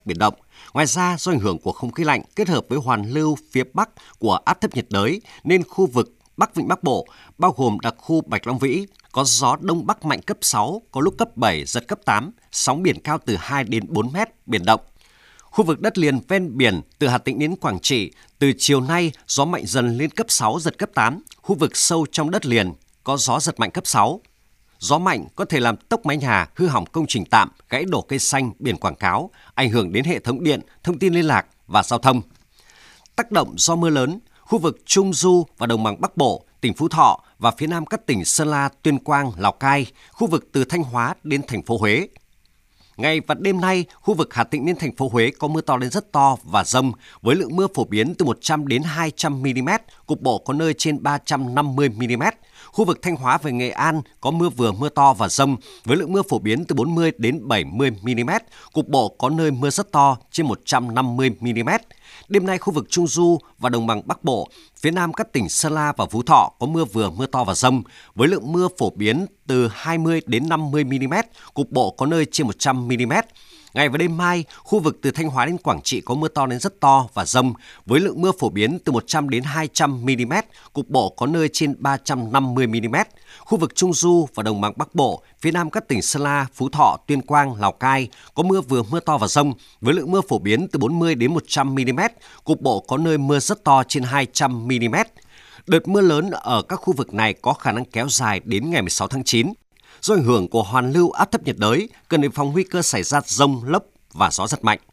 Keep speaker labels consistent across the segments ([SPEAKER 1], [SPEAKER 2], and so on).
[SPEAKER 1] Biển động. Ngoài ra, do ảnh hưởng của không khí lạnh kết hợp với hoàn lưu phía Bắc của áp thấp nhiệt đới nên khu vực Bắc Vịnh Bắc Bộ, bao gồm đặc khu Bạch Long Vĩ, có gió Đông Bắc mạnh cấp 6, có lúc cấp 7, giật cấp 8, sóng biển cao từ 2 đến 4 mét, biển động. Khu vực đất liền ven biển từ Hà Tĩnh đến Quảng Trị, từ chiều nay gió mạnh dần lên cấp 6, giật cấp 8. Khu vực sâu trong đất liền có gió giật mạnh cấp 6. Gió mạnh có thể làm tốc mái nhà, hư hỏng công trình tạm, gãy đổ cây xanh, biển quảng cáo, ảnh hưởng đến hệ thống điện, thông tin liên lạc và giao thông. Tác động do mưa lớn, khu vực Trung Du và Đồng bằng Bắc Bộ, tỉnh Phú Thọ và phía Nam các tỉnh Sơn La, Tuyên Quang, Lào Cai, khu vực từ Thanh Hóa đến thành phố Huế. Ngày và đêm nay, khu vực Hà Tĩnh đến thành phố Huế có mưa to đến rất to và dông với lượng mưa phổ biến từ 100 đến 200 mm, cục bộ có nơi trên 350 mm. Khu vực Thanh Hóa về Nghệ An có mưa vừa mưa to và dông với lượng mưa phổ biến từ 40 đến 70 mm, cục bộ có nơi mưa rất to trên 150 mm. Đêm nay khu vực Trung Du và Đồng bằng Bắc Bộ, phía Nam các tỉnh Sơn La và Phú Thọ có mưa vừa mưa to và dông với lượng mưa phổ biến từ 20 đến 50 mm, cục bộ có nơi trên 100 mm. Ngày và đêm mai, khu vực từ Thanh Hóa đến Quảng Trị có mưa to đến rất to và dông với lượng mưa phổ biến từ 100 đến 200 mm, cục bộ có nơi trên 350 mm. Khu vực Trung Du và Đồng bằng Bắc Bộ, phía Nam các tỉnh Sơn La, Phú Thọ, Tuyên Quang, Lào Cai có mưa vừa mưa to và dông với lượng mưa phổ biến từ 40 đến 100 mm, cục bộ có nơi mưa rất to trên 200 mm. Đợt mưa lớn ở các khu vực này có khả năng kéo dài đến ngày 16 tháng 9. Do ảnh hưởng của hoàn lưu áp thấp nhiệt đới, cần đề phòng nguy cơ xảy ra dông, lốc và gió giật mạnh.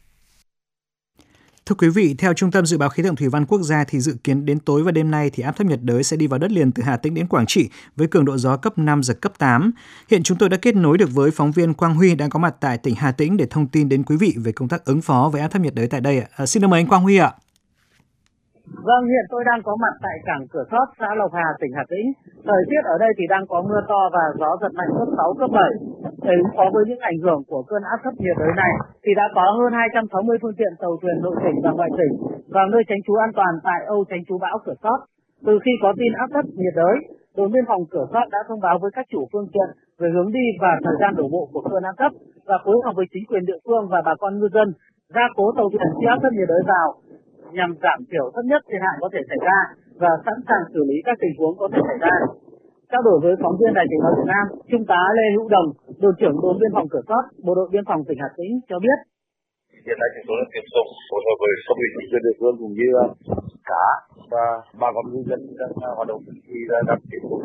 [SPEAKER 2] Thưa quý vị, theo Trung tâm Dự báo Khí tượng Thủy văn Quốc gia thì dự kiến đến tối và đêm nay thì áp thấp nhiệt đới sẽ đi vào đất liền từ Hà Tĩnh đến Quảng Trị với cường độ gió cấp 5 giật cấp 8. Hiện chúng tôi đã kết nối được với phóng viên Quang Huy đang có mặt tại tỉnh Hà Tĩnh để thông tin đến quý vị về công tác ứng phó với áp thấp nhiệt đới tại đây. Xin mời anh Quang Huy ạ.
[SPEAKER 3] Vâng, hiện tôi đang có mặt tại cảng Cửa Sót, xã Lộc Hà, tỉnh Hà Tĩnh. Thời tiết ở đây thì đang có mưa to và gió giật mạnh cấp 6, cấp 7. Để ứng phó với những ảnh hưởng của cơn áp thấp nhiệt đới này thì đã có hơn 260 phương tiện tàu thuyền nội tỉnh và ngoại tỉnh vào nơi tránh trú an toàn tại âu tránh trú bão Cửa Sót. Từ khi có tin áp thấp nhiệt đới, đồn biên phòng Cửa Sót đã thông báo với các chủ phương tiện về hướng đi và thời gian đổ bộ của cơn áp thấp và phối hợp với chính quyền địa phương và bà con ngư dân gia cố tàu thuyền khi áp thấp nhiệt đới vào nhằm giảm thiểu thấp nhất thiệt hại có thể xảy ra và sẵn sàng xử lý các tình huống có thể xảy ra. Trao đổi với phóng viên Đài Tiếng nói Việt Nam, Trung tá Lê Hữu Đồng, đồn trưởng đồn biên phòng Cửa Sót, bộ đội biên phòng tỉnh Hà Tĩnh cho biết.
[SPEAKER 4] Hiện nay chúng tôi đang tiếp tục phối hợp với cấp ủy chính quyền địa phương cũng như cả và bà con ngư dân đang hoạt động thì đang tiếp tục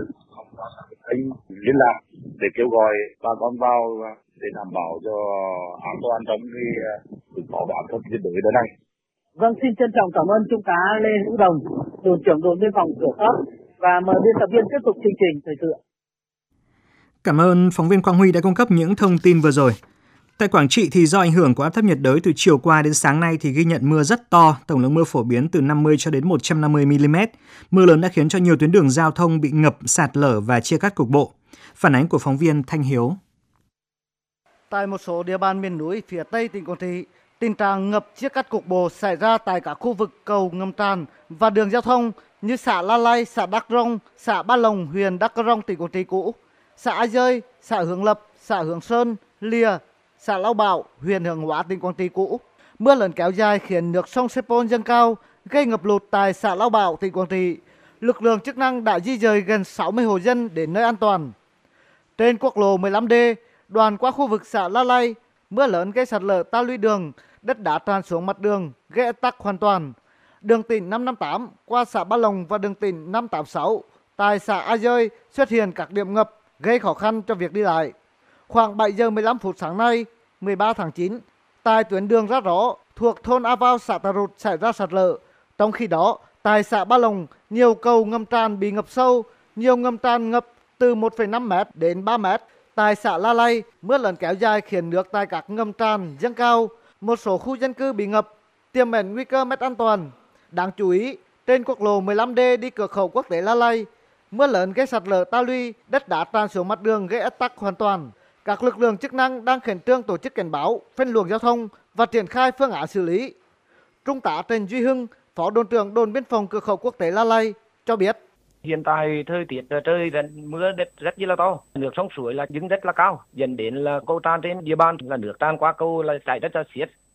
[SPEAKER 4] kênh liên lạc để kêu gọi bà con vào để đảm bảo cho an toàn trong cái ứng phó áp thấp nhiệt đới này.
[SPEAKER 3] Vâng, xin trân trọng cảm ơn Trung tá Lê Hữu Đồng, đồn trưởng đồn biên phòng Cửa Sót và mời biên tập viên tiếp tục chương trình thời sự.
[SPEAKER 2] Cảm ơn phóng viên Quang Huy đã cung cấp những thông tin vừa rồi. Tại Quảng Trị thì do ảnh hưởng của áp thấp nhiệt đới từ chiều qua đến sáng nay thì ghi nhận mưa rất to, tổng lượng mưa phổ biến từ 50 cho đến 150 mm. Mưa lớn đã khiến cho nhiều tuyến đường giao thông bị ngập, sạt lở và chia cắt cục bộ. Phản ánh của phóng viên Thanh Hiếu.
[SPEAKER 5] Tại một số địa bàn miền núi phía Tây tỉnh Quảng Trị, tình trạng ngập chia cắt cục bộ xảy ra tại các khu vực cầu ngầm tràn và đường giao thông như xã La Lai, xã Đắc Rông, xã Ba Lồng, huyện Đắc Rông, tỉnh Quảng Trị cũ, xã A Dơi, xã Hướng Lập, xã Hướng Sơn, Lìa, xã Lao Bảo, huyện Hướng Hóa, tỉnh Quảng Trị cũ. Mưa lớn kéo dài khiến nước sông Sepol dâng cao, gây ngập lụt tại xã Lao Bảo, tỉnh Quảng Trị. Lực lượng chức năng đã di dời gần 60 hộ dân đến nơi an toàn. Trên quốc lộ 15D, đoạn qua khu vực xã La Lai, mưa lớn gây sạt lở ta luy đường, đất đá tràn xuống mặt đường, gây ách tắc hoàn toàn. Đường tỉnh 558 qua xã Ba Lồng và đường tỉnh 586 tại xã A Dơi xuất hiện các điểm ngập, gây khó khăn cho việc đi lại. Khoảng 7 giờ 15 phút sáng nay, 13 tháng 9, tại tuyến đường Rá Rõ thuộc thôn A Vào, xã Tà Rụt xảy ra sạt lở. Trong khi đó, tại xã Ba Lồng, nhiều cầu ngầm tràn bị ngập sâu, nhiều ngầm tràn ngập từ 1,5 m đến 3 m. Tại xã La Lai, mưa lớn kéo dài khiến nước tại các ngầm tràn dâng cao, một số khu dân cư bị ngập, tiềm ẩn nguy cơ mất an toàn. Đáng chú ý, trên quốc lộ 15D đi cửa khẩu quốc tế La Lai, mưa lớn gây sạt lở ta luy, đất đá tràn xuống mặt đường gây ách tắc hoàn toàn. Các lực lượng chức năng đang khẩn trương tổ chức cảnh báo, phân luồng giao thông và triển khai phương án xử lý. Trung tá Trần Duy Hưng, Phó đồn trưởng đồn biên phòng cửa khẩu quốc tế La Lai cho biết.
[SPEAKER 6] Hiện tại thời tiết trời mưa rất là to, nước sông suối là dâng rất là cao, dẫn đến là cầu tràn trên địa bàn là nước tràn qua cầu là chảy rất là xiết.